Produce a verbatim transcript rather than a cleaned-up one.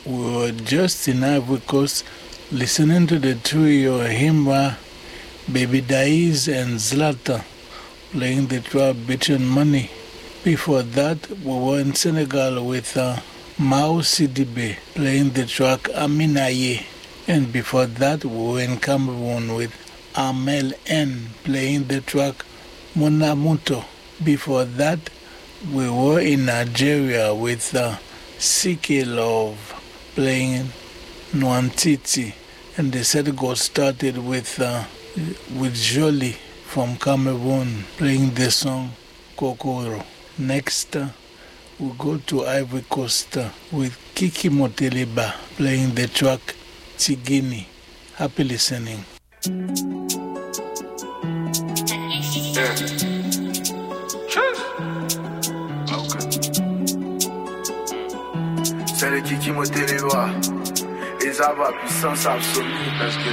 we were just in Ivory Coast listening to the trio Himba, Baby Daiz, and Zlata playing the track Bitchin' Money. Before that, we were in Senegal with uh, Mao Sidibé playing the track Aminaye. And before that, we were in Cameroon with Amel N playing the track Monamuto. Before that, we were in Nigeria with uh, C K Love playing Nwantiti. And the set got started with, uh, with Jolie from Cameroon playing the song Kokoro. Next, uh, we go to Ivory Coast uh, with Kiki Moteleba playing the track Tigini. Happy listening. Yeah. C'est le Kiki Moteleba. Et ça va puissance absolue.